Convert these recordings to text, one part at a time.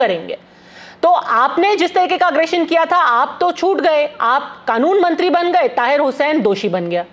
करेंगे। तो आपने जिस तरीके का अग्रेशन किया था, आप तो छूट गए, आप कानून मंत्री बन गए, ताहिर हुसैन दोषी बन गया।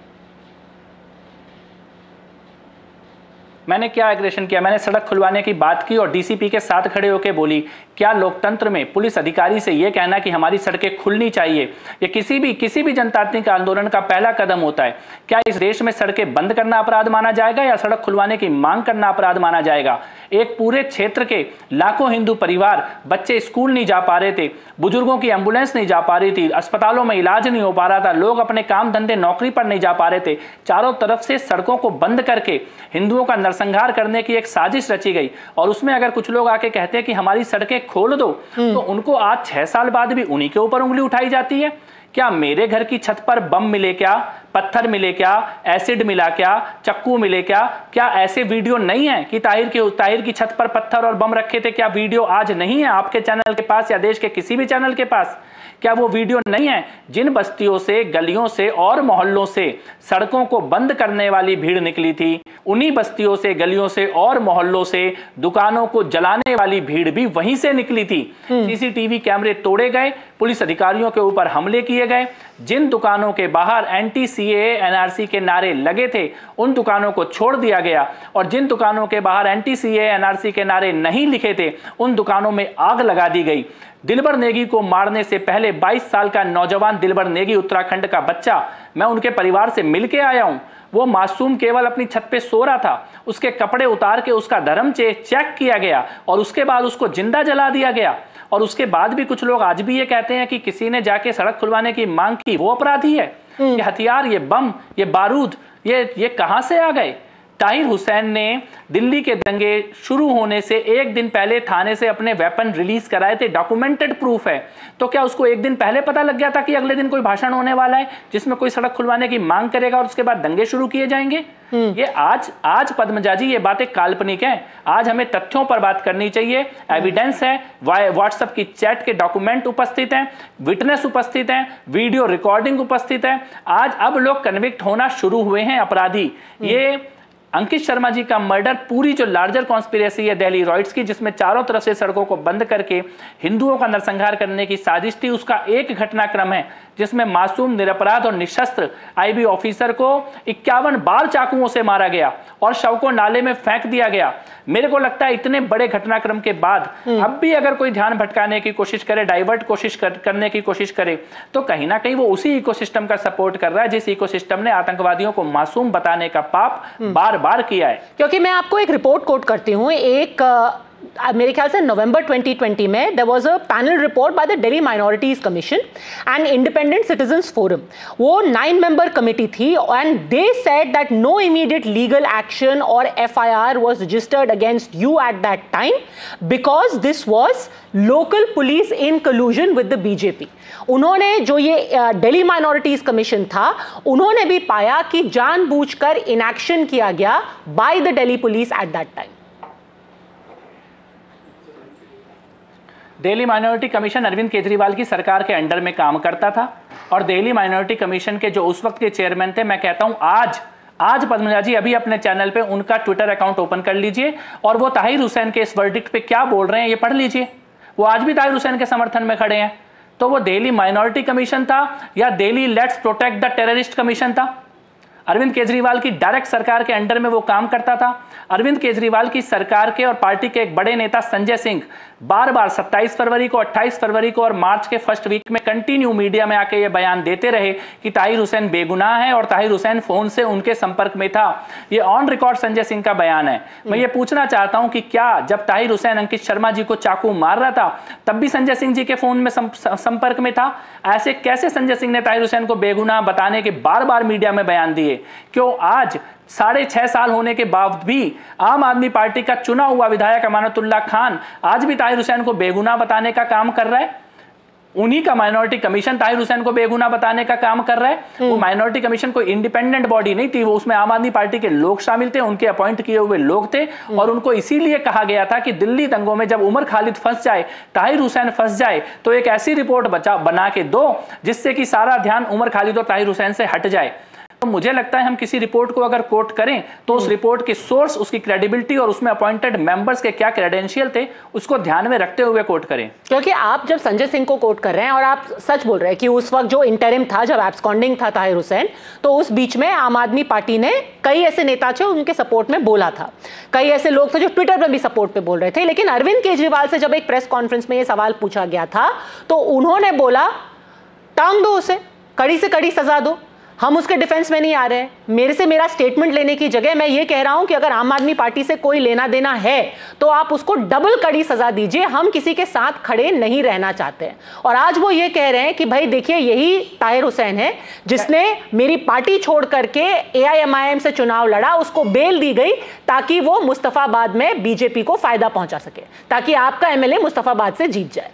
मैंने क्या एग्रेशन किया? मैंने सड़क खुलवाने की बात की और डीसीपी के साथ खड़े होकर बोली। क्या लोकतंत्र में पुलिस अधिकारी से यह कहना कि हमारी सड़कें खुलनी चाहिए ये किसी भी जनतांत्रिक आंदोलन का पहला कदम होता है? क्या इस देश में सड़कें बंद करना अपराध माना जाएगा या सड़क खुलवाने की मांग करना अपराध माना जाएगा? एक पूरे क्षेत्र के लाखों हिंदू परिवार, बच्चे स्कूल नहीं जा पा रहे थे, बुजुर्गों की एम्बुलेंस नहीं जा पा रही थी, अस्पतालों में इलाज नहीं हो पा रहा था, लोग अपने काम धंधे नौकरी पर नहीं जा पा रहे थे। चारों तरफ से सड़कों को बंद करके हिंदुओं का नरसंहार करने की एक साजिश रची गई। और उसमें अगर कुछ लोग आके कहते हैं कि हमारी सड़कें खोल दो, तो उनको आज 6 साल बाद भी उन्हीं के ऊपर उंगली उठाई जाती है। क्या मेरे घर की छत पर बम मिले, क्या पत्थर मिले, क्या एसिड मिला, क्या चक्कू मिले, क्या ऐसे वीडियो नहीं है कि ताहिर की छत पर पत्थर और बम रखे थे? क्या वीडियो आज नहीं है आपके चैनल के पास या देश के किसी भी चैनल के पास? क्या वो वीडियो नहीं है? जिन बस्तियों से, गलियों से और मोहल्लों से सड़कों को बंद करने वाली भीड़ निकली थी, उन्हीं बस्तियों से, गलियों से और मोहल्लों से दुकानों को जलाने वाली भीड़ भी वहीं से निकली थी। सीसीटीवी कैमरे तोड़े गए, पुलिस अधिकारियों के ऊपर हमले किए गए। जिन दुकानों के बाहर एंटी सीएए एनआरसी के नारे लगे थे, उन दुकानों को छोड़ दिया गया और जिन दुकानों के बाहर एंटी सीएए एनआरसी के नारे नहीं लिखे थे, उन दुकानों में आग लगा दी गई। दिलबर नेगी को मारने से पहले 22 साल का नौजवान दिलबर नेगी, उत्तराखंड का बच्चा, मैं उनके परिवार से मिलके आया हूं। वो मासूम केवल अपनी छत पे सो रहा था, उसके कपड़े उतार के उसका धर्म चेक किया गया और उसके बाद उसको जिंदा जला दिया गया। और उसके बाद भी कुछ लोग आज भी ये कहते हैं कि किसी ने जाके सड़क खुलवाने की मांग की, वो अपराधी है। ये हथियार, ये बम, ये बारूद, ये कहां से आ गए? ताहिर हुसैन ने दिल्ली के दंगे शुरू होने से एक दिन पहले थाने से अपने वेपन रिलीज कराए थे, डॉक्यूमेंटेड प्रूफ है। तो क्या उसको एक दिन पहले पता लग गया था कि अगले दिन कोई भाषण होने वाला है जिसमें कोई सड़क खुलवाने की मांग करेगा और उसके बाद दंगे शुरू किए जाएंगे? ये आज पद्मजा जी, ये बातें काल्पनिक हैं। आज हमें तथ्यों पर बात करनी चाहिए। एविडेंस है, व्हाट्सएप की चैट के डॉक्यूमेंट उपस्थित हैं, विटनेस उपस्थित हैं, वीडियो रिकॉर्डिंग उपस्थित है। आज अब लोग कन्विक्ट होना शुरू हुए हैं अपराधी। ये अंकित शर्मा जी का मर्डर पूरी जो लार्जर कॉन्स्पिरेसी है दिल्ली रॉयट्स की, जिसमें चारों तरफ से सड़कों को बंद करके हिंदुओं का नरसंहार करने की साजिश थी, उसका एक घटनाक्रम है जिसमें मासूम, निरपराध और निशस्त्र आईबी ऑफिसर को 51 बार चाकुओं से मारा गया और शव को नाले में फेंक दिया गया। मेरे को लगता है इतने बड़े घटनाक्रम के बाद अब भी अगर कोई ध्यान भटकाने की कोशिश करे, डाइवर्ट करने की कोशिश करे, तो कहीं ना कहीं वो उसी इकोसिस्टम का सपोर्ट कर रहा है जिस इकोसिस्टम ने आतंकवादियों को मासूम बताने का पाप बार बार किया है। क्योंकि मैं आपको एक रिपोर्ट कोट करती हूं, एक मेरे ख्याल से नवंबर 2020 में there was a panel report by the Delhi minorities commission and independent citizens forum. वो 9 मेंबर कमिटी थी and they said that no immediate legal action और FIR was registered against you at that time because this was local police in कलूजन with the BJP. उन्होंने जो ये Delhi minorities commission था, उन्होंने भी पाया कि जानबूझकर इनएक्शन किया गया by the Delhi police at that time. Delhi minority commission Arvind Kejriwal की सरकार के अंडर में काम करता था और दिल्ली माइनॉरिटी कमीशन के जो उस वक्त के चेयरमैन थे, मैं कहता हूं आज पद्मजा जी अभी अपने चैनल पे उनका ट्विटर अकाउंट ओपन कर लीजिए और वो ताहिर हुसैन के इस वर्डिक्ट पे क्या बोल रहे हैं ये पढ़ लीजिए। वो आज भी ताहिर हुसैन के समर्थन में खड़े हैं। तो वो दिल्ली माइनॉरिटी कमीशन था या Delhi let's protect the terrorist commission था? अरविंद केजरीवाल की डायरेक्ट सरकार के अंडर में वो काम करता था। अरविंद केजरीवाल की सरकार के और पार्टी के एक बड़े नेता संजय सिंह बार 27 फरवरी को, 28 फरवरी को और मार्च के फर्स्ट वीक में कंटिन्यू मीडिया में आके ये बयान देते रहे कि ताहिर हुसैन बेगुनाह है और ताहिर हुसैन फोन से उनके संपर्क में था। ये ऑन रिकॉर्ड संजय सिंह का बयान है। मैं ये पूछना चाहता हूं कि क्या जब ताहिर हुसैन अंकित शर्मा जी को चाकू मार रहा था तब भी संजय सिंह जी के फोन में संपर्क में था? ऐसे कैसे संजय सिंह ने ताहिर हुसैन को बेगुनाह बताने के बार मीडिया में बयान दिए? क्यों आज 6.5 साल होने के बाद भी आम आदमी पार्टी का चुना हुआ विधायक अमानतुल्लाह खान आज भी ताहिर हुसैन को बेगुनाह बताने का काम कर रहा है? उन्हीं का माइनॉरिटी कमीशन ताहिर हुसैन को बेगुनाह बताने का काम कर रहा है। वो माइनॉरिटी कमीशन कोई इंडिपेंडेंट बॉडी नहीं थी, वो उसमें आम आदमी पार्टी के लोग शामिल थे, उनके अपॉइंट किए हुए लोग थे और उनको इसीलिए कहा गया था कि दिल्ली दंगों में जब उमर खालिद फंस जाए, ताहिर हुसैन फंस जाए, तो एक ऐसी रिपोर्ट बना के दो जिससे कि सारा ध्यान उमर खालिद और ताहिर हुसैन से हट जाए। तो मुझे लगता है हम किसी रिपोर्ट को अगर कोट करें तो उस रिपोर्ट के सोर्स, उसकी क्रेडिबिलिटी और उसमें अपॉइंटेड मेंबर्स के क्या क्रेडेंशियल थे उसको ध्यान में रखते हुए कोट करें। क्योंकि आप जब संजय सिंह को कोट कर रहे हैं और आप सच बोल रहे हैं कि उस वक्त जो इंटरिम था, जब एब्सकॉन्डिंग था ताहिर हुसैन, तो उस बीच में आम आदमी पार्टी ने कई ऐसे नेता थे उनके सपोर्ट में बोला था, कई ऐसे लोग थे जो ट्विटर पर भी सपोर्ट पे बोल रहे थे। लेकिन अरविंद केजरीवाल से जब एक प्रेस कॉन्फ्रेंस में ये सवाल पूछा गया था तो उन्होंने बोला टांग दो उसे, कड़ी से कड़ी सजा दो, हम उसके डिफेंस में नहीं आ रहे हैं। मेरे से मेरा स्टेटमेंट लेने की जगह मैं ये कह रहा हूं कि अगर आम आदमी पार्टी से कोई लेना देना है तो आप उसको डबल कड़ी सजा दीजिए, हम किसी के साथ खड़े नहीं रहना चाहते हैं। और आज वो ये कह रहे हैं कि भाई देखिए यही ताहिर हुसैन है जिसने मेरी पार्टी छोड़ करके AIMIM से चुनाव लड़ा, उसको बेल दी गई ताकि वो मुस्तफाबाद में बीजेपी को फायदा पहुंचा सके, ताकि आपका MLA मुस्तफाबाद से जीत जाए।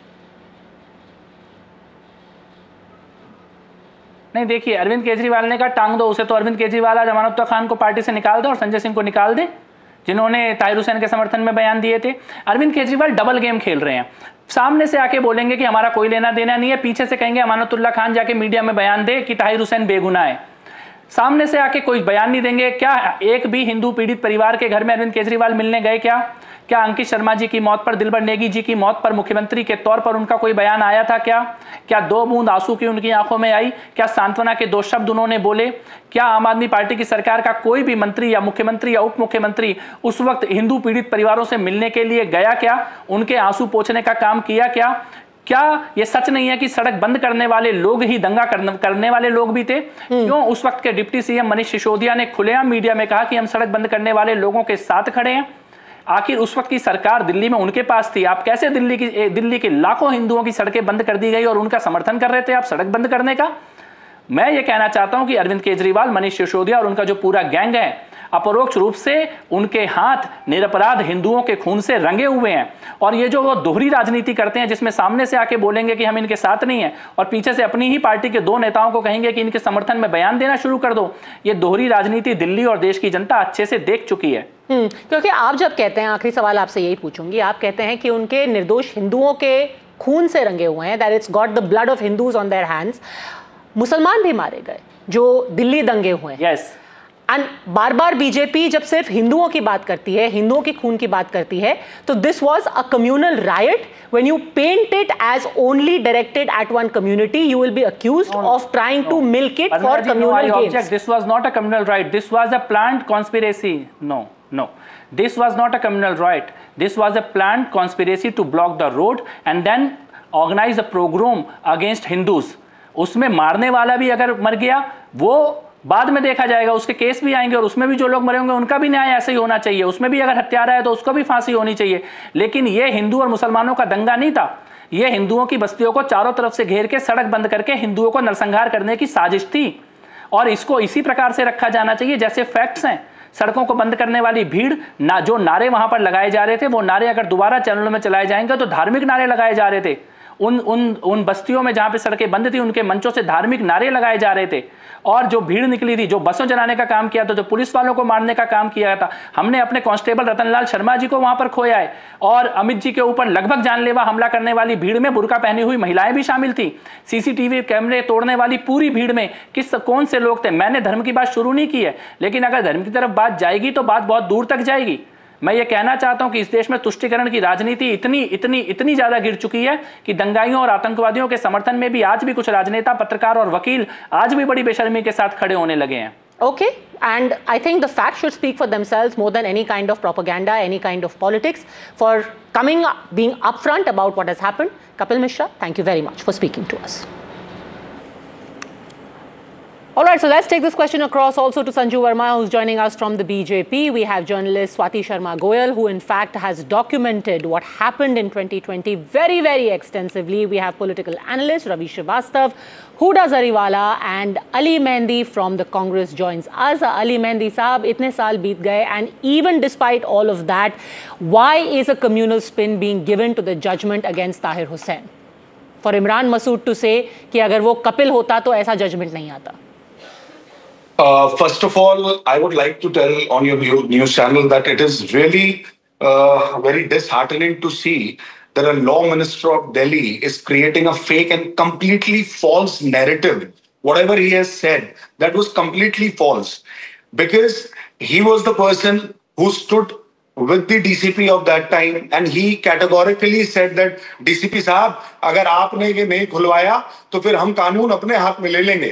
नहीं, देखिए अरविंद केजरीवाल ने कहा टांग दो उसे, तो अरविंद केजरीवाल आज अमानतुल्लाह खान को पार्टी से निकाल दे और संजय सिंह को निकाल दे, जिन्होंने ताहिर हुसैन के समर्थन में बयान दिए थे। अरविंद केजरीवाल डबल गेम खेल रहे हैं। सामने से आके बोलेंगे कि हमारा कोई लेना देना नहीं है, पीछे से कहेंगे अमानतुल्लाह खान जाके मीडिया में बयान दे कि ताहिर हुसैन बेगुनाह है। सामने से आके कोई बयान नहीं देंगे। क्या एक भी हिंदू पीड़ित परिवार के घर में अरविंद केजरीवाल मिलने गए? क्या अंकित शर्मा जी की मौत पर, दिलबर नेगी जी की मौत पर मुख्यमंत्री के तौर पर उनका कोई बयान आया था? क्या 2 बूंद आंसू की उनकी आंखों में आई? क्या सांत्वना के 2 शब्द उन्होंने बोले? क्या आम आदमी पार्टी की सरकार का कोई भी मंत्री या मुख्यमंत्री या उप मुख्यमंत्री उस वक्त हिंदू पीड़ित परिवारों से मिलने के लिए गया? क्या उनके आंसू पोंछने का काम किया? क्या ये सच नहीं है कि सड़क बंद करने वाले लोग ही दंगा करने वाले लोग भी थे? क्यों उस वक्त के डिप्टी CM मनीष सिसोदिया ने खुलेआम मीडिया में कहा कि हम सड़क बंद करने वाले लोगों के साथ खड़े हैं? आखिर उस वक्त की सरकार दिल्ली में उनके पास थी। आप कैसे दिल्ली के लाखों हिंदुओं की सड़कें बंद कर दी गई और उनका समर्थन कर रहे थे आप सड़क बंद करने का? मैं ये कहना चाहता हूं कि अरविंद केजरीवाल, मनीष सिसोदिया और उनका जो पूरा गैंग है, अपरोक्ष रूप से उनके हाथ निरपराध हिंदुओं के खून से रंगे हुए हैं। और ये जो वो दोहरी राजनीति करते हैं जिसमें सामने से आके बोलेंगे कि हम इनके साथ नहीं हैं और पीछे से अपनी ही पार्टी के 2 नेताओं को कहेंगे कि इनके समर्थन में बयान देना शुरू कर दो, ये दोहरी राजनीति दिल्ली और देश की जनता अच्छे से देख चुकी है। क्योंकि आप जब कहते हैं, आखिरी सवाल आपसे यही पूछूंगी, आप कहते हैं कि उनके निर्दोष हिंदुओं के खून से रंगे हुए हैं, that it's got the blood of Hindus on their hands. मुसलमान भी मारे गए जो दिल्ली दंगे हुए हैं। Yes. And bar bar BJP जब सिर्फ हिंदुओं की बात करती है, हिंदुओं के खून की बात करती है, तो this was a communal riot. When you paint it as only directed at one community, you will be accused of trying to milk it for communal gains. This was not a communal riot. This was a planned conspiracy. No. This was not a communal riot. This was a planned conspiracy to block the road and then organize a pogrom against Hindus. उसमें मारने वाला भी अगर मर गया वो बाद में देखा जाएगा, उसके केस भी आएंगे और उसमें भी जो लोग मरे होंगे उनका भी न्याय ऐसे ही होना चाहिए। उसमें भी अगर हत्यारा है तो उसको भी फांसी होनी चाहिए। लेकिन ये हिंदू और मुसलमानों का दंगा नहीं था, ये हिंदुओं की बस्तियों को चारों तरफ से घेर के सड़क बंद करके हिंदुओं को नरसंहार करने की साजिश थी। और इसको इसी प्रकार से रखा जाना चाहिए जैसे फैक्ट्स हैं। सड़कों को बंद करने वाली भीड़ ना, जो नारे वहां पर लगाए जा रहे थे वो नारे अगर दोबारा चैनलों में चलाए जाएंगे तो धार्मिक नारे लगाए जा रहे थे। उन बस्तियों में जहां पे सड़कें बंद थी उनके मंचों से धार्मिक नारे लगाए जा रहे थे। और जो भीड़ निकली थी, जो बसों जलाने का काम किया था, जो पुलिस वालों को मारने का काम किया था, हमने अपने कांस्टेबल रतनलाल शर्मा जी को वहां पर खोया है। और अमित जी के ऊपर लगभग जानलेवा हमला करने वाली भीड़ में बुर्का पहनी हुई महिलाएं भी शामिल थी। सीसीटीवी कैमरे तोड़ने वाली पूरी भीड़ में कौन से लोग थे? मैंने धर्म की बात शुरू नहीं की है, लेकिन अगर धर्म की तरफ बात जाएगी तो बात बहुत दूर तक जाएगी। मैं ये कहना चाहता हूं कि इस देश में तुष्टीकरण की राजनीति इतनी ज्यादा गिर चुकी है कि दंगाइयों और आतंकवादियों के समर्थन में भी आज भी कुछ राजनेता, पत्रकार और वकील आज भी बड़ी बेशर्मी के साथ खड़े होने लगे हैं। Okay, and I think the facts should speak for themselves more than any kind of propaganda, any kind of politics, for being upfront about what has happened. Kapil Mishra, thank you very much for speaking to us. All right, so let's take this question across also to Sanju Verma, who's joining us from the BJP. We have journalist Swati Sharma Goyal, who in fact has documented what happened in 2020 very, very extensively. We have political analyst Ravi Srivastav, Huda Zariwala, and Ali Mehndi from the Congress joins us. Ali Mehndi saab, itne saal beet gaye, and even despite all of that, why is a communal spin being given to the judgment against Tahir Hussain? For Imran Masood to say कि अगर वो कपिल होता तो ऐसा judgment नहीं आता. First of all, I would like to tell on your news channel that it is really very disheartening to see that a law minister of Delhi is creating a fake and completely false narrative whatever he has said, that was completely false. Because he was the person who stood with the DCP of that time, and he categorically said that DCP साहब, अगर आपने ये नहीं खुलवाया तो फिर हम कानून अपने हाथ में ले लेंगे.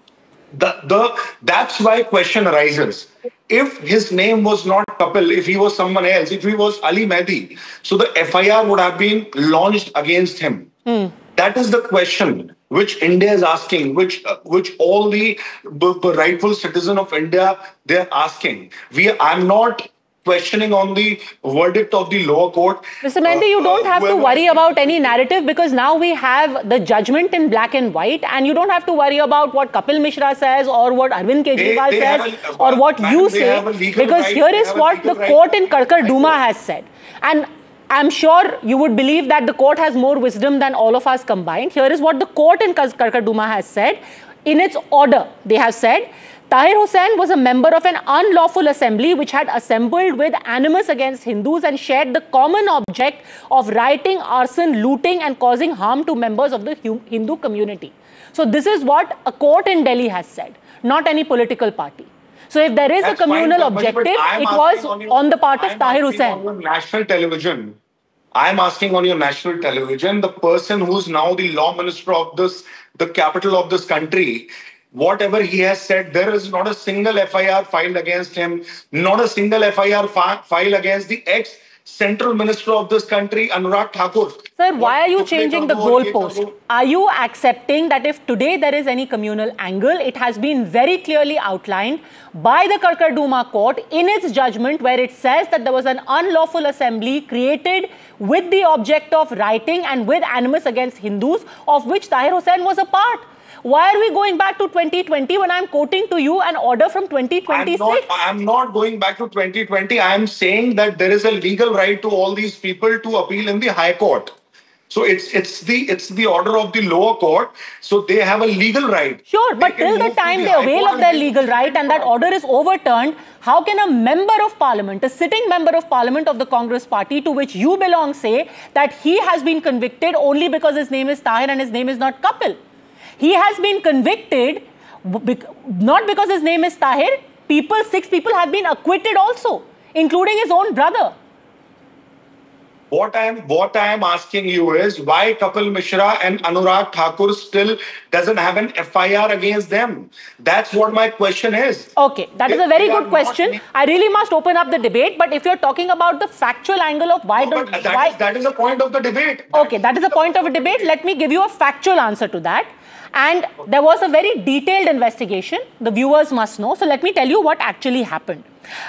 That's why question arises. If his name was not Kapil, if he was someone else, if he was Ali Mehdi, so the FIR would have been launched against him. That is the question which India is asking, which all the rightful citizen of India, they're asking. I'm not questioning on the verdict of the lower court. Mr. Mehdi, you don't have to worry about any narrative, because now we have the judgment in black and white, and you don't have to worry about what Kapil Mishra says or what Arvind Kejriwal says or what you say, because here is what the court in Karkarduma has said. And I'm sure you would believe that the court has more wisdom than all of us combined. Here is what the court in Karkarduma has said. In its order, they have said, Tahir Hussain was a member of an unlawful assembly which had assembled with animus against Hindus and shared the common object of rioting, arson, looting and causing harm to members of the Hindu community. So this is what a court in Delhi has said, not any political party. So if there is a communal objective, it was on the part of Tahir Hussain. On national television, I'm asking on your national television, the person who's now the law minister of the capital of this country, whatever he has said, there is not a single FIR filed against him, not a single FIR filed against the ex-central minister of this country, Anurag Thakur. Sir, why are you changing the goalpost? Are you accepting that if today there is any communal angle, it has been very clearly outlined by the Karkarduma court in its judgment, where it says that there was an unlawful assembly created with the object of rioting and with animus against Hindus, of which Tahir Hussain was a part? Why are we going back to 2020 when I'm quoting to you an order from 2026? I'm not going back to 2020. I'm saying that there is a legal right to all these people to appeal in the High Court. So it's the order of the lower court. So they have a legal right. Sure, but till the time they avail of their legal right and that order is overturned, how can a member of parliament, a sitting member of parliament of the Congress party to which you belong, say that he has been convicted only because his name is Tahir and his name is not Kapil? He has been convicted not because his name is Tahir. 6 people have been acquitted also, including his own brother. What I am asking you is why Kapil Mishra and Anurag Thakur still doesn't have an FIR against them? That's what my question is. Okay, that is a very good question. I really must open up the debate, but if you're talking about the factual angle of that is the point of the debate. Okay, that is the point of a debate. Let me give you a factual answer to that. And there was a very detailed investigation, the viewers must know. So let me tell you what actually happened.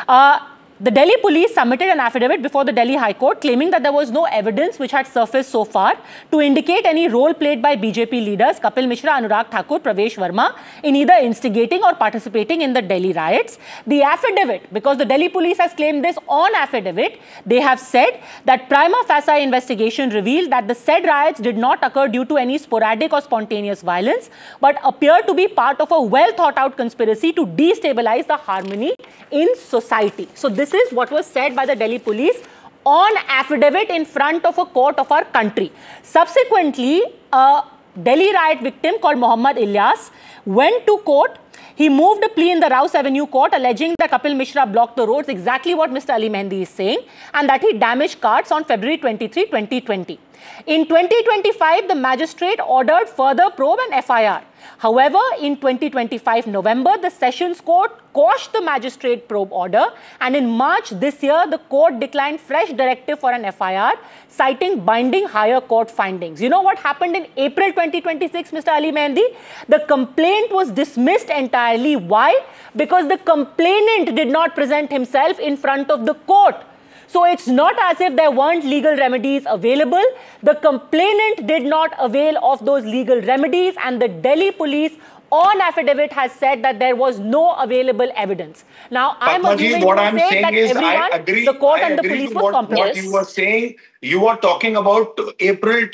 The Delhi police submitted an affidavit before the Delhi High Court claiming that there was no evidence which had surfaced so far to indicate any role played by BJP leaders Kapil Mishra, Anurag Thakur, Pravesh Verma in either instigating or participating in the Delhi riots. The affidavit, because the Delhi police has claimed this on affidavit, they have said that prima facie investigation revealed that the said riots did not occur due to any sporadic or spontaneous violence, but appear to be part of a well thought out conspiracy to destabilize the harmony in society. So this is what was said by the Delhi police on affidavit in front of a court of our country. Subsequently, a Delhi riot victim called Mohammad Ilyas went to court. He moved a plea in the Rouse Avenue court alleging that Kapil Mishra blocked the roads, exactly what Mr. Ali Mehdi is saying, and that he damaged carts on February 23, 2020. In 2025, the magistrate ordered further probe and FIR. However, in 2025 November, the Sessions Court quashed the magistrate probe order, and in March this year, the court declined fresh directive for an FIR, citing binding higher court findings. You know what happened in April 2026, Mr. Ali Mehdi? The complaint was dismissed entirely. Why? Because the complainant did not present himself in front of the court. So it's not as if there weren't legal remedies available. The complainant did not avail of those legal remedies, and the Delhi police on affidavit has said that there was no available evidence. Now, I'm assuming what I'm saying that is everyone, I agree, the court and the agree police to was compliant. what you were saying. You are talking about April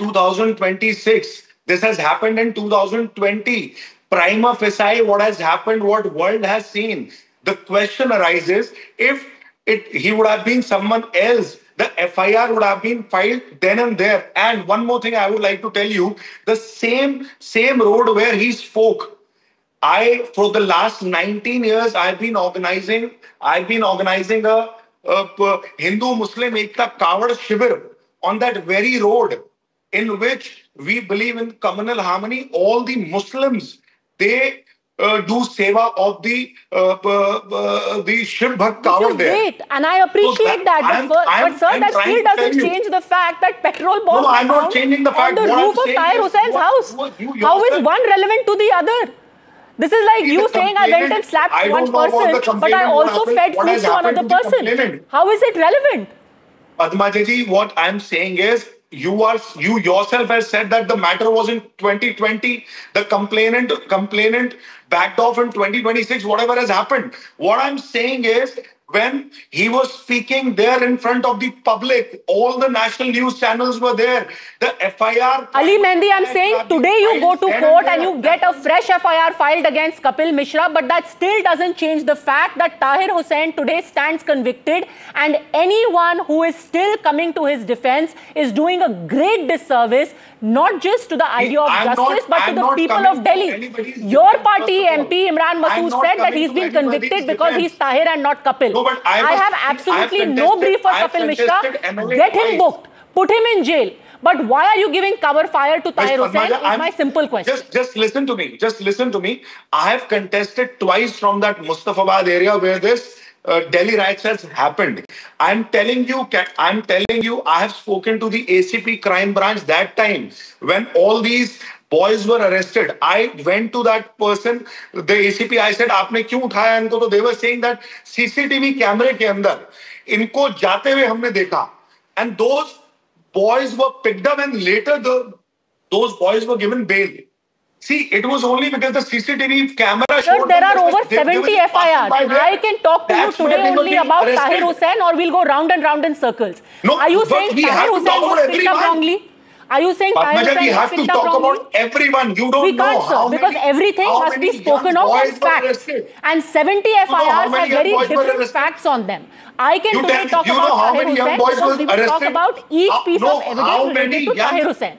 2026. This has happened in 2020. Prima facie, what has happened, what world has seen. The question arises, if he would have been someone else, the FIR would have been filed then and there. And one more thing I would like to tell you, the same road where he spoke, For the last 19 years, I've been organizing a Hindu-Muslim Ekta Kawad Shivir on that very road, in which we believe in communal harmony. All the Muslims, they do seva of the Shiv Bhakt Kawad there. Great, and I appreciate that. But sir, that still doesn't change the fact that petrol bombs I'm not changing the fact. on the roof of Tahir Hussein's house. How is one relevant to the other? This is like you saying I went and slapped one person, but I also fed food to another person. How is it relevant? Padma ji, what I'm saying is, you yourself have said that the matter was in 2020. The complainant backed off in 2026. Whatever has happened. What I'm saying is, when he was speaking there in front of the public, all the national news channels were there. The FIR... Ali Mehndi, I'm saying today you go to court and you get a fresh FIR filed against Kapil Mishra, but that still doesn't change the fact that Tahir Hussain today stands convicted, and anyone who is still coming to his defense is doing a great disservice, not just to the idea of justice, but to the people of Delhi. Your party MP, Imran Masood, said that he's been convicted because he's Tahir and not Kapil. No, but I have absolutely no brief for Kapil Mishra. Get him booked. Put him in jail. But why are you giving cover fire to Tahir Hussain is my simple question. Just listen to me. Just listen to me. I have contested twice from that Mustafabad area where this Delhi riots has happened. I'm telling you, I have spoken to the ACP crime branch that time when all these boys were arrested. I went to that person, the ACP. I said, "Aapne kyun uthaya inko?" So they were saying that CCTV camera ke andar inko jate hue humne dekha, and those boys were picked up, and later those boys were given bail. See, it was only because the CCTV camera showed. Sir, there are over 70 FIRs. I can talk to you today only about Tahir Hussain, or we'll go round and round in circles. No, are you saying Tahir Hussain was picked up wrongly? Are you saying Tahir Hussain was picked up wrongly? We have to talk about everyone. You don't know how many, because everything must be spoken of as facts. And 70 FIRs have very different facts on them. I can today talk about Tahir Hussain because we will talk about each piece of evidence related to Tahir Hussain.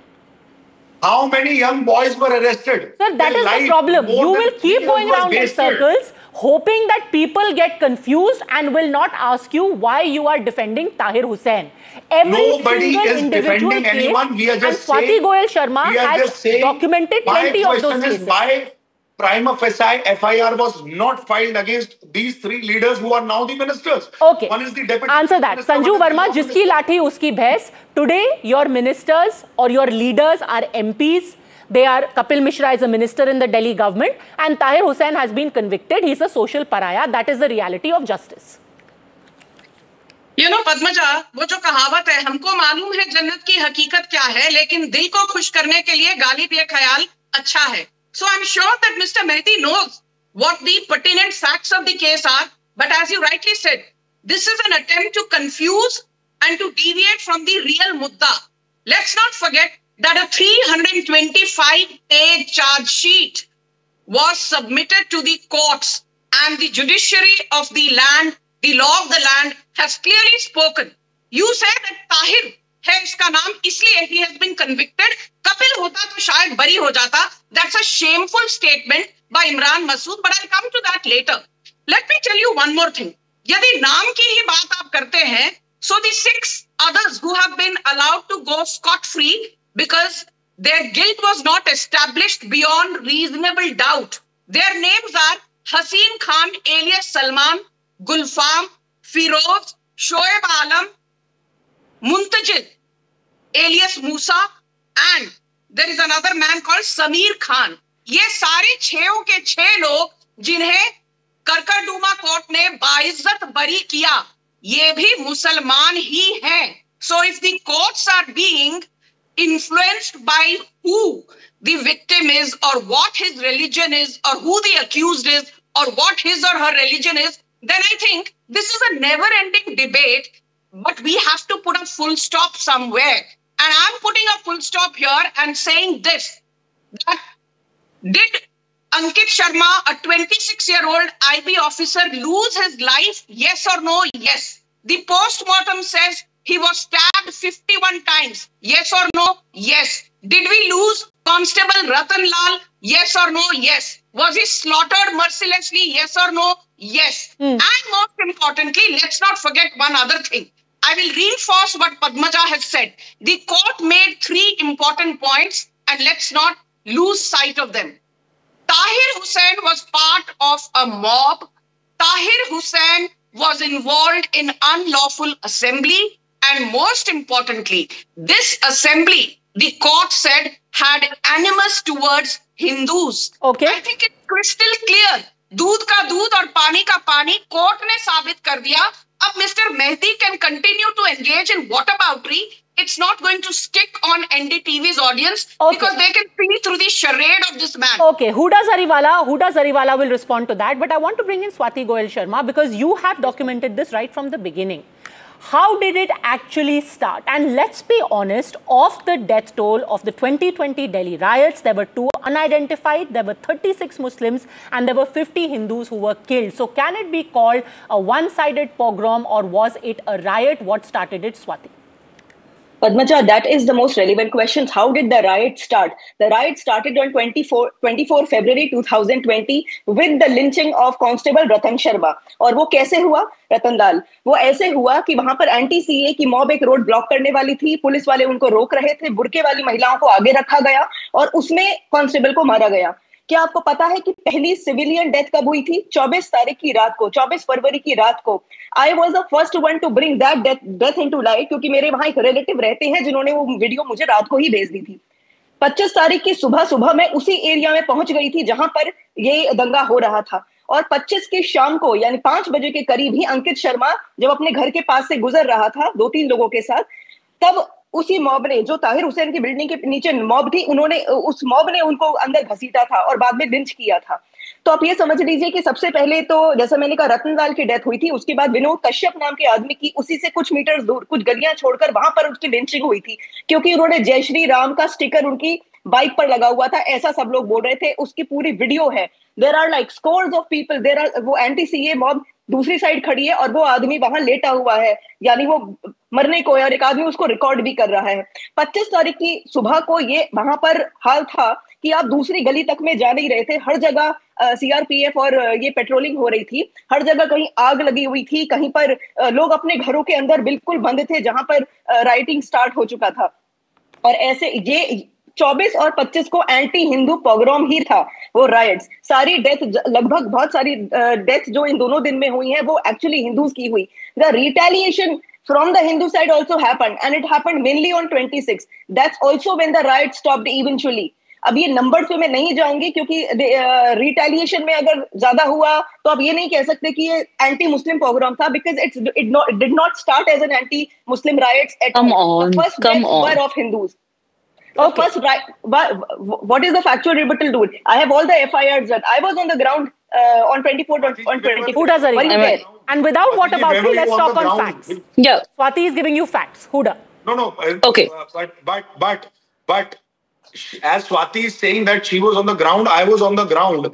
How many young boys were arrested? Sir, that is the problem. You will keep going around in circles, hoping that people get confused and will not ask you why you are defending Tahir Hussain. Nobody is defending anyone. We are just saying. And Swati Goyal Sharma has documented plenty of those cases. Why prima facie FIR was not filed against these three leaders who are now the ministers? Okay. One is the deputy. Answer that. Sanju Verma, jiski lathi uski bhais. Today, your ministers or your leaders are MPs. Kapil Mishra is a minister in the Delhi government, and Tahir Hussain has been convicted. He's a social pariah. That is the reality of justice. You know, Padmaja, वो जो कहावत है, हमको मालूम है जन्नत की हकीकत क्या है, लेकिन दिल को खुश करने के लिए गालिब ये ख्याल अच्छा है. So I'm sure that Mr. Mehdi knows what the pertinent facts of the case are. But as you rightly said, this is an attempt to confuse and to deviate from the real mudda. Let's not forget that a 325-page charge sheet was submitted to the courts, and the judiciary of the land, the law of the land, has clearly spoken. You say that Tahir है इसका नाम इसलिए he has been convicted. Kapil होता तो शायद बरी हो जाता. That's a shameful statement by Imran Masood, but I'll come to that later. Let me tell you one more thing. यदि नाम की ही बात आप करते हैं, so the 6 others who have been allowed to go scot-free because their guilt was not established beyond reasonable doubt. Their names are Haseen Khan alias Salman, Gulfam, Firoz, Shoaib Alam, Muntajid alias Musa, and there is another man called Sameer Khan. ये सारे 6 के 6 लोग जिन्हें करकरडूमा court ने बाइज्जत बरी किया, ये भी मुसलमान ही हैं. So if the courts are being influenced by who the victim is, or what his religion is, or who the accused is, or what his or her religion is, then I think this is a never-ending debate, but we have to put a full stop somewhere. And I'm putting a full stop here and saying this, that did Ankit Sharma, a 26-year-old IB officer, lose his life? Yes or no? Yes. The post-mortem says He was stabbed 51 times. Yes or no? Yes. Did we lose Constable Ratan Lal? Yes or no? Yes. Was he slaughtered mercilessly? Yes or no? Yes. And most importantly, let's not forget one other thing. I will reinforce what Padmaja has said. The court made 3 important points, and let's not lose sight of them. Tahir Hussain was part of a mob. Tahir Hussain was involved in unlawful assembly, and most importantly, this assembly, the court said, had animus towards Hindus. Okay. I think it's crystal clear. दूध का दूध और पानी का पानी court ने साबित कर दिया. अब Mr. Mehdi can continue to engage in whataboutery. It's not going to stick on NDTV's audience because they can see through the charade of this man. Okay, Huda Zariwala will respond to that, but I want to bring in Swati Goyal Sharma because you have documented this right from the beginning. How did it actually start? And let's be honest, of the death toll of the 2020 Delhi riots, there were 2 unidentified, there were 36 Muslims, and there were 50 Hindus who were killed. So can it be called a one-sided pogrom, or was it a riot? What started it, Swati? Padmaja, that is the most relevant question. How did the riot start? The riot started on 24 February 2020 with the lynching of Constable Ratan Sharma. और वो कैसे हुआ? रतन लाल, वो ऐसे हुआ कि वहां पर एंटी सीए की मॉब एक रोड ब्लॉक करने वाली थी, पुलिस वाले उनको रोक रहे थे, बुर्के वाली महिलाओं को आगे रखा गया और उसमें कांस्टेबल को मारा गया. क्या आपको पता है कि पहली सिविलियन डेथ कब हुई थी? 24 तारीख की रात को, 24 फरवरी की रात को. I was the first one two bring that death into light, क्योंकि मेरे वहां एक रिलेटिव रहते हैं जिन्होंने वो वीडियो मुझे रात को ही भेज दी थी. 25 तारीख की सुबह मैं उसी एरिया में पहुंच गई थी जहां पर ये दंगा हो रहा था. और 25 की शाम को यानी 5 बजे के करीब ही अंकित शर्मा जब अपने घर के पास से गुजर रहा था 2-3 लोगों के साथ, तब उसी मॉब ने, जो ताहिर हुसैन की बिल्डिंग के नीचे मॉब थी, उस मॉब ने उनको अंदर घसीटा था और बाद में लिंच किया था. तो आप ये समझ लीजिए कि सबसे पहले तो जैसा मैंने कहा रतन लाल की डेथ हुई थी, उसके बाद विनोद कश्यप नाम के आदमी की उसी से कुछ मीटर दूर, कुछ गलियां छोड़कर वहां पर उसकी लिंचिंग हुई थी, क्योंकि उन्होंने जय श्री राम का स्टिकर उनकी बाइक पर लगा हुआ था, ऐसा सब लोग बोल रहे थे. उसकी पूरी वीडियो है. There are like scores of people, there are, वो एंटी सीए मॉब दूसरी साइड खड़ी है और वो आदमी वहां लेटा हुआ है, यानी वो मरने को है और एक आदमी उसको रिकॉर्ड भी कर रहा है. 25 तारीख की सुबह को ये वहां पर हाल था कि आप दूसरी गली तक में जा नहीं रहे थे. हर जगह सीआरपीएफ और ये पेट्रोलिंग हो रही थी. हर जगह कहीं आग लगी हुई थी, कहीं पर लोग अपने घरों के अंदर बिल्कुल बंद थे जहां पर राइटिंग स्टार्ट हो चुका था. और ऐसे ये 24 और 25 को एंटी हिंदू पोग्राम ही था वो राइट्स. सारी डेथ, लगभग बहुत सारी डेथ जो इन दोनों दिन में हुई हैं वो एक्चुअली हिंदूज की हुई. The retaliation from the Hindu side also happened, and it happened mainly on 26. That's also when the riot stopped eventually. अब ये नंबर्स पे मैं नहीं जाऊंगी क्योंकि रिटेलिएशन में अगर ज्यादा हुआ तो आप ये नहीं कह सकते कि ये एंटी मुस्लिम प्रोग्राम था, because it did not start as an anti Muslim riots at all. The first deaths were of Hindus. Okay. First, what is the factual rebuttal to it? I have all the FIRs that I was on the ground on 24th on 24th. Huda Zariwala. And without what about it, let's talk on facts. Yeah. Swati is giving you facts. Huda. No. Okay. But as Swati is saying that she was on the ground, I was on the ground.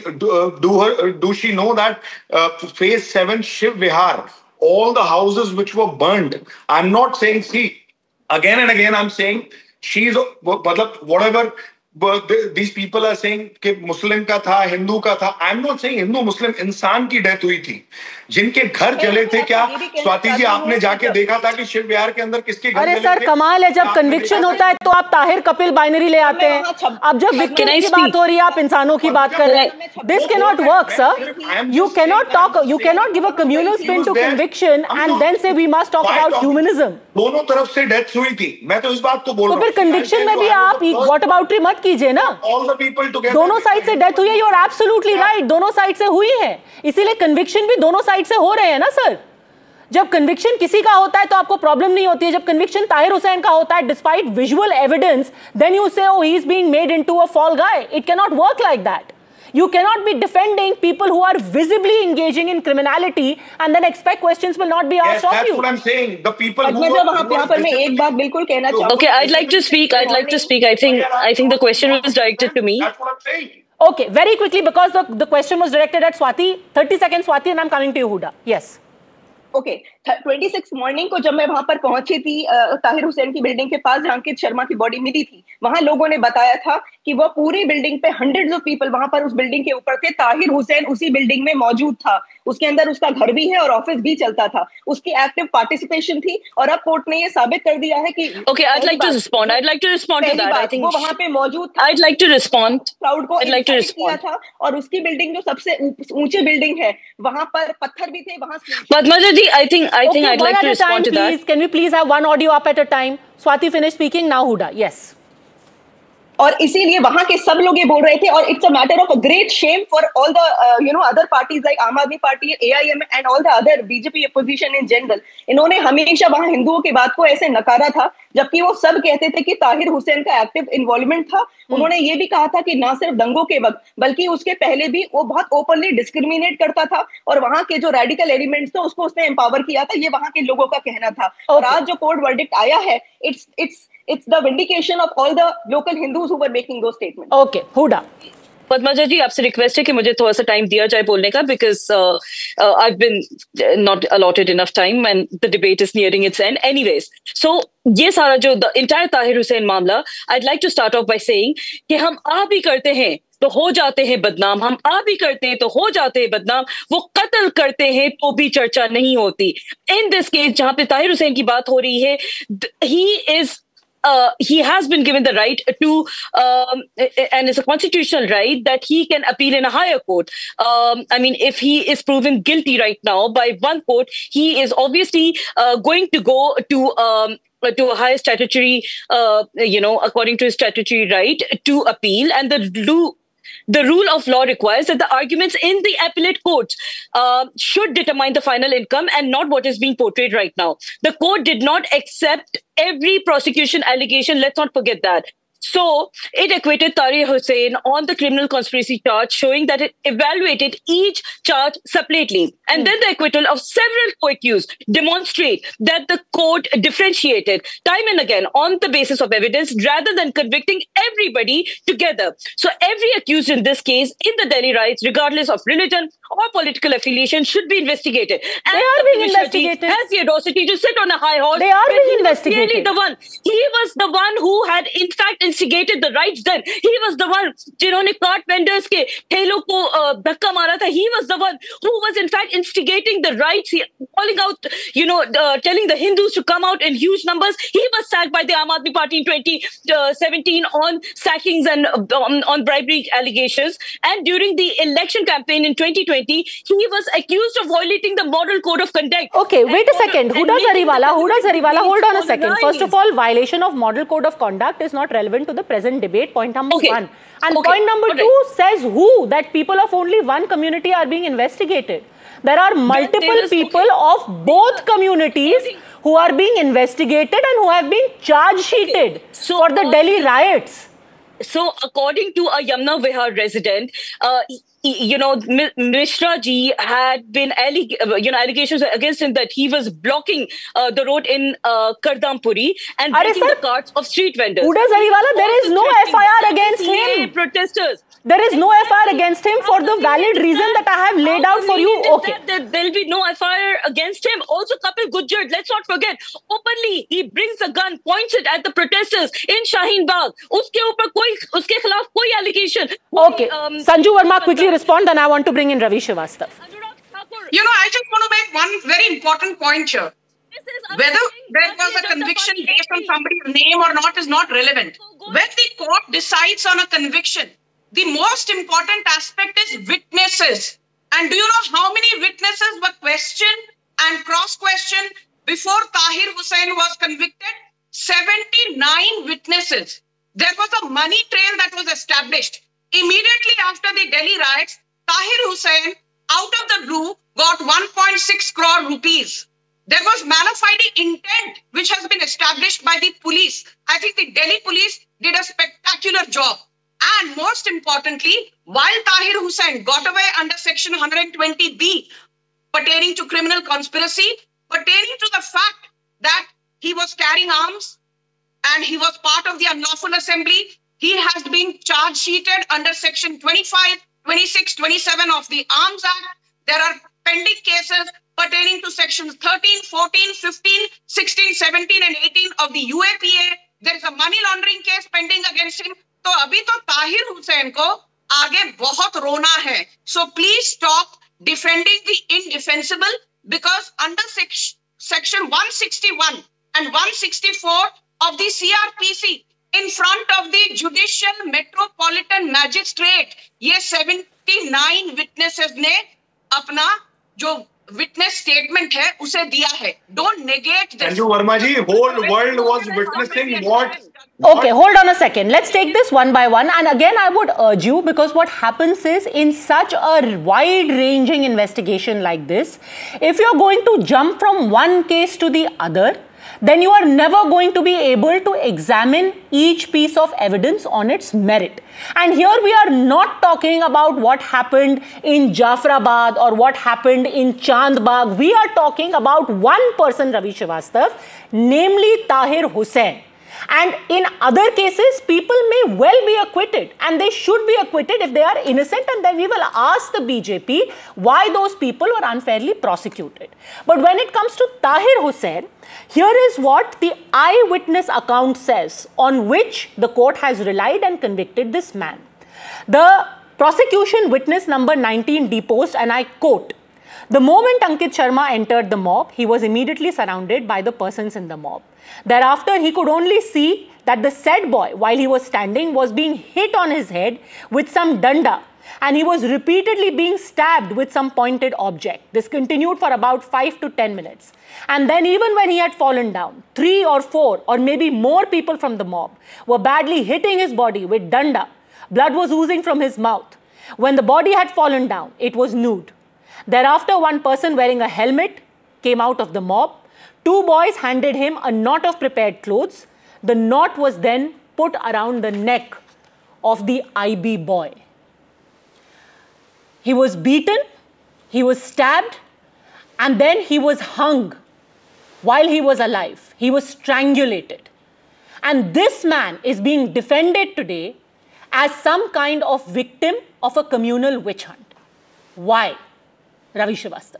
Do she know that phase 7 Shiv Vihar, all the houses which were burned? I'm not saying, see, again and again I'm saying she's whatever these people are saying कि मुस्लिम का था, हिंदू का था. I'm not saying Hindu मुस्लिम, इंसान की death हुई थी जिनके घर जले थे. क्या स्वाति जी आपने जाके देखा था कि शिव विहार के अंदर किसके घर जले थे? अरे सर कमाल है, जब कन्विक्शन होता है तो आप ताहिर कपिल बाइनरी ले आते हैं. अब जब विक्टिम की बात हो रही है आप इंसानों की बात कर रहे हैं. This can not work sir. You cannot give a communal spin to conviction and then से we must talk about humanism. दोनों तरफ से डेथ हुई थी, मैं तो इस बात को बोल रहा हूं. तो फिर कन्विक्शन में भी आप व्हाट अबाउटरी मत कीजिए ना. दोनों साइड से डेथ हुई है. यू आर एब्सोल्युटली राइट, दोनों साइड से हुई है, इसीलिए कन्विक्शन भी दोनों साइड से हो रहे हैं ना सर. जब कन्विक्शन किसी का होता है तो आपको प्रॉब्लम नहीं होती है. जब कन्विक्शन ताहिर हुसैन का होता है despite visual evidence, then you से he is being made into a fall guy. It can not work like that. You cannot be defending people who are visibly engaging in criminality and then expect questions will not be asked of you. That's what I'm saying. The people who वहाँ पर मैं एक बात बिल्कुल कहना चाहूँगा. Okay, I'd like to speak. I think the question was directed to me. That's what I'm saying. Okay, very quickly, because the question was directed at Swati. 30 seconds, Swati, and I'm coming to you, Huda. Yes. Okay, 26 morning को जब मैं वहां पर पहुंची थी ताहिर हुसैन की building के पास जहां अंकित शर्मा की बॉडी मिली थी, वहां लोगों ने बताया था कि वो पूरी बिल्डिंग पे हंड्रेड्स ऑफ पीपल वहां पर उस बिल्डिंग के ऊपर थे। ताहिर हुसैन उसी बिल्डिंग में मौजूद था, उसके अंदर उसका घर भी है और ऑफिस भी चलता था, उसकी एक्टिव पार्टिसिपेशन थी। और अब कोर्ट ने ये साबित कर दिया है कि Okay, I'd like to respond to that. I think वो वहां पे मौजूद था, I'd like to respond. Crowd को I'd like to invite किया respond. था, और उसकी बिल्डिंग जो सबसे ऊंची बिल्डिंग है वहां पर पत्थर भी थे, वहां Padmaja ji, I think Okay, I'd one like to at a time, respond to that. please. Can we please have one audio up at a time? Swati, finish speaking. Now Huda. Yes. और इसीलिए वहां के सब लोग ये बोल रहे थे, और it's a matter of a great Shem for all the other parties like आम आदमी party, AIM and all the other BJP opposition in general. इन्होंने हमेशा वहां हिंदुओं की बात को ऐसे नकारा था, जबकि वो सब कहते थे कि ताहिर हुसैन का एक्टिव इन्वॉल्वमेंट था। उन्होंने ये भी कहा था कि ना सिर्फ दंगों के वक्त बल्कि उसके पहले भी वो बहुत ओपनली डिस्क्रिमिनेट करता था, और वहां के जो रेडिकल एलिमेंट्स थे उसको उसने एम्पावर किया था, ये वहां के लोगों का कहना था। और आज जो कोर्ट वर्डिक्ट आया है, it's the vindication of all the local Hindus who were making those statements. Okay, Huda. Padmaja जी, आपसे रिक्वेस्ट है कि मुझे थोड़ा सा टाइम दिया जाए बोलने का, because I've been not allotted enough time and the debate is nearing its end. Anyways, so ये सारा जो the entire ताहिर हुसैन मामला, I'd like to start off by saying कि हम आ भी करते हैं तो हो जाते हैं बदनाम, हम आ भी करते हैं तो हो जाते हैं बदनाम, वो कत्ल करते हैं तो भी चर्चा नहीं होती। इन दिस केस जहां पे ताहिर हुसैन की बात हो रही है, he has been given the right to, and it's a constitutional right that he can appeal in a higher court. I mean, if he is proven guilty right now by one court, he is obviously going to go to a higher statutory, according to his statutory right to appeal, and the rule of law requires that the arguments in the appellate courts should determine the final income and not what is being portrayed right now. The court did not accept every prosecution allegation. Let's not forget that. So it acquitted Tahir Hussain on the criminal conspiracy charge, showing that it evaluated each charge separately. And then the acquittal of several co-accused demonstrate that the court differentiated time and again on the basis of evidence rather than convicting everybody together. So every accused in this case in the Delhi riots, regardless of religion or political affiliation, should be investigated. And they are being investigated. Has the audacity to sit on a high horse. They are being investigated. He was the one who had in fact instigated the riots then. He was the one जिन्होंने cart vendors के ठेलों को धक्का मारा था. He was the one who was in fact instigating the riots, calling out, telling the Hindus to come out in huge numbers. He was sacked by the Aam Aadmi Party in 2017 on sackings and on bribery allegations. And during the election campaign in 2020, he was accused of violating the model code of conduct. Okay, wait a second. Huda Zariwala, hold on a second. First of all, violation of model code of conduct is not relevant to the present debate, point number one. And point number two says who? That people of only one community are being investigated. There are multiple people of both communities who are being investigated and who have been charge sheeted for the Delhi riots. So according to a Yamuna Vihar resident, Mishra ji had been allegations against him that he was blocking the road in Kardampuri and breaking the carts of street vendors. Huda Zariwala, there is no FIR against him. Protesters. There is no FIR against him for the valid reason that I have laid out for you. Okay. There will be no FIR against him. Also, Kapil Gujjar, let's not forget, openly he brings a gun, points it at the protesters in Shaheen Bagh. Uske khilaf koi allegation. Okay. Sanju Verma, quickly respond, then I want to bring in Ravi Srivastava. I just want to make one very important point here. Whether there was a conviction based on somebody's name or not is not relevant. When the court decides on a conviction, the most important aspect is witnesses. And do you know how many witnesses were questioned and cross-questioned before Tahir Hussain was convicted? 79 witnesses. There was a money trail that was established. Immediately after the Delhi riots, Tahir Hussain, out of the blue, got 1.6 crore rupees. There was mana fide intent, which has been established by the police. I think the Delhi police did a spectacular job. And most importantly, while Tahir Hussain got away under section 120B pertaining to criminal conspiracy, pertaining to the fact that he was carrying arms and he was part of the unlawful assembly, he has been charge sheeted under section 25, 26, 27 of the Arms Act. There are pending cases pertaining to sections 13, 14, 15, 16, 17 and 18 of the UAPA. There is a money laundering case pending against him. तो अभी तो ताहिर हुसैन को आगे बहुत रोना है. So please stop defending the indefensible, because under section 161 and 164 of the CRPC, in front of the Judicial Metropolitan Magistrate, ये 79 witnesses ने अपना जो witness statement है उसे दिया है. Don't negate this. Sanju Verma ji, whole world was witnessing what. Okay, hold on a second. Let's take this one by one. And again, I would urge you, because what happens is, in such a wide-ranging investigation like this, if you're going to jump from one case to the other, then you are never going to be able to examine each piece of evidence on its merit. And here we are not talking about what happened in Jafrabad or what happened in Chandbagh. We are talking about one person, Ravi Srivastava, namely Tahir Hussain. And in other cases, people may well be acquitted, and they should be acquitted if they are innocent, and then we will ask the BJP why those people were unfairly prosecuted. But when it comes to Tahir Hussain, here is what the eyewitness account says, on which the court has relied and convicted this man. The prosecution witness number 19 deposed, and I quote, "The moment Ankit Sharma entered the mob, he was immediately surrounded by the persons in the mob. Thereafter, he could only see that the said boy, while he was standing, was being hit on his head with some danda, and he was repeatedly being stabbed with some pointed object. This continued for about 5 to 10 minutes. And then even when he had fallen down, 3 or 4 or maybe more people from the mob were badly hitting his body with danda. Blood was oozing from his mouth. When the body had fallen down, it was nude. Thereafter, one person wearing a helmet came out of the mob. 2 boys handed him a knot of prepared clothes. The knot was then put around the neck of the IB boy. He was beaten, he was stabbed, and then he was hung while he was alive. He was strangulated. And this man is being defended today as some kind of victim of a communal witch hunt. Why? Ravi Srivastava.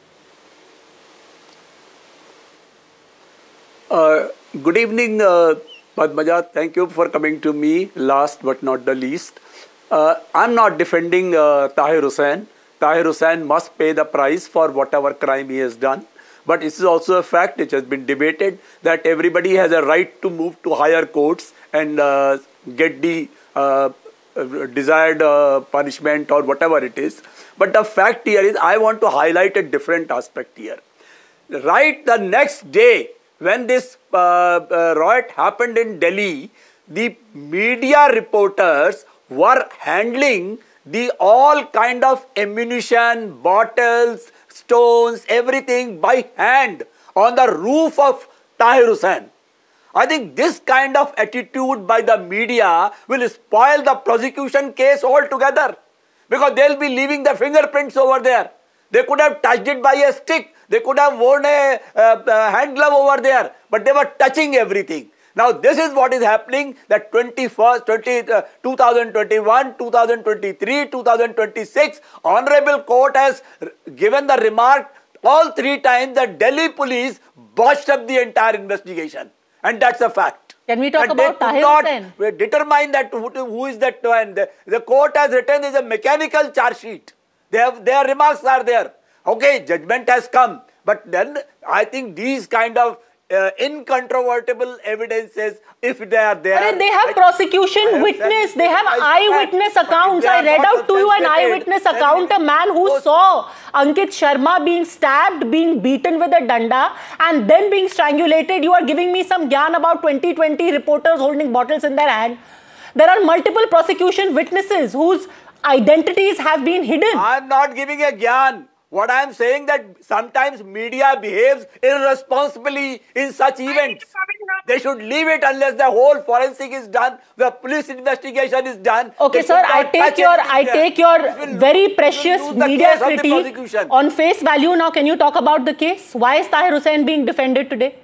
Good evening, Padmaja. Thank you for coming to me, last but not the least. I'm not defending Tahir Hussain. Tahir Hussain must pay the price for whatever crime he has done. But it is also a fact which has been debated that everybody has a right to move to higher courts and get the desired punishment or whatever it is. But the fact here is, I want to highlight a different aspect here. Right the next day, when this riot happened in Delhi, the media reporters were handling the all kind of ammunition, bottles, stones, everything by hand on the roof of Tahir Hussain. I think this kind of attitude by the media will spoil the prosecution case altogether, because they'll be leaving the fingerprints over there. They could have touched it by a stick. They could have worn a hand glove over there, but they were touching everything. Now this is what is happening, that 2021, 2023, 2026, Honorable Court has given the remark all 3 times that Delhi police botched up the entire investigation. And that's a fact. Can we talk about Tahir Hussain? We determine that who is that man. The court has written is a mechanical charge sheet. Their remarks are there. Okay, judgment has come. But then I think these kind of incontrovertible evidences, if they are there. But they have prosecution witness, they have eyewitness accounts. I read out to you an eyewitness account, a man who saw Ankit Sharma being stabbed, being beaten with a danda, and then being strangulated. You are giving me some gyan about 2020 reporters holding bottles in their hand. There are multiple prosecution witnesses whose identities have been hidden. I am not giving a gyan. What I am saying that sometimes media behaves irresponsibly in such events. They should leave it unless the whole forensic is done, the police investigation is done. Okay, sir, I take your very precious media critique on face value. Now, can you talk about the case? Why is Tahir Hussain being defended today?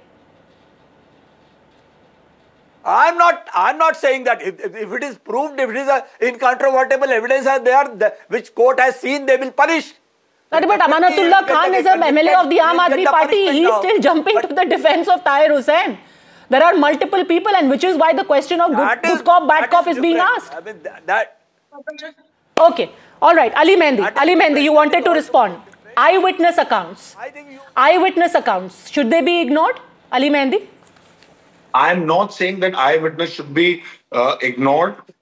I'm not saying that. If it is proved, if it is incontrovertible evidence are there, which court has seen, they will punish. But Amanatullah Khan is a MLA of the Aam Aadmi Party. He's still jumping to the defense of Tahir Hussain. There are multiple people, and which is why the question of good cop, bad cop is being asked. I mean, that. Okay. All right. Ali Mehndi, you wanted to respond. Eyewitness accounts. Eyewitness accounts. Should they be ignored? Ali Mehndi? I'm not saying that eyewitness should be ignored.